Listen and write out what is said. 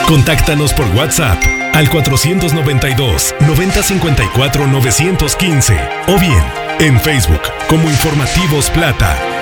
Contáctanos por WhatsApp al 492-9054-915 o bien en Facebook como Informativos Plata.